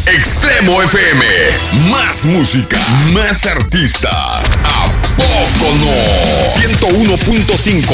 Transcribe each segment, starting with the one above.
Extremo FM, más música, más artistas. ¿A poco no? 101.5.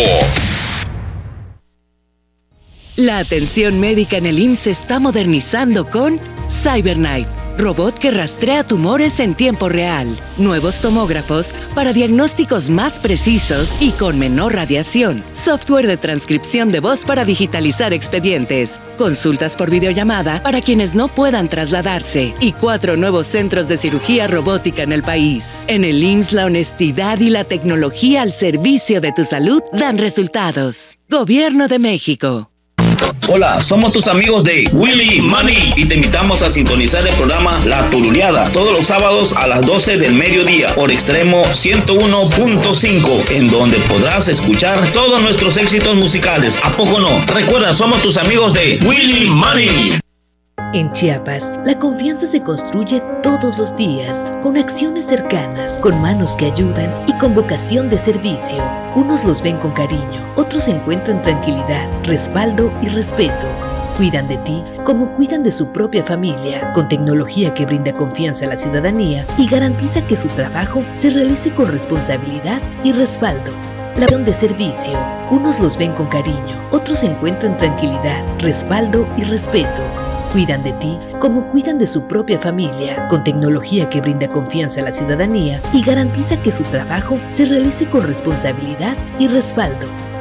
La atención médica en el IMSS se está modernizando con CyberKnife, robot que rastrea tumores en tiempo real, nuevos tomógrafos para diagnósticos más precisos y con menor radiación, software de transcripción de voz para digitalizar expedientes, consultas por videollamada para quienes no puedan trasladarse y 4 nuevos centros de cirugía robótica en el país. En el IMSS, la honestidad y la tecnología al servicio de tu salud dan resultados. Gobierno de México. Hola, somos tus amigos de Willy Money y te invitamos a sintonizar el programa La Turuleada todos los sábados a las 12 del mediodía por Extremo 101.5, en donde podrás escuchar todos nuestros éxitos musicales. ¿A poco no? Recuerda, somos tus amigos de Willy Money. En Chiapas, la confianza se construye todos los días, con acciones cercanas, con manos que ayudan y con vocación de servicio. Unos los ven con cariño, otros encuentran tranquilidad, respaldo y respeto. Cuidan de ti como cuidan de su propia familia, con tecnología que brinda confianza a la ciudadanía y garantiza que su trabajo se realice con responsabilidad y respaldo. La acción de servicio. Unos los ven con cariño, otros encuentran tranquilidad, respaldo y respeto. Cuidan de ti como cuidan de su propia familia, con tecnología que brinda confianza a la ciudadanía y garantiza que su trabajo se realice con responsabilidad y respaldo.